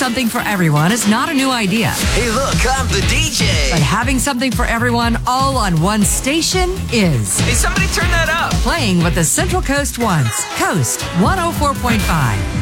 something for everyone is not a new idea. Hey, look, I'm the DJ. But having something for everyone all on one station is. Hey, somebody turn that up. Playing what the Central Coast wants. Coast 104.5.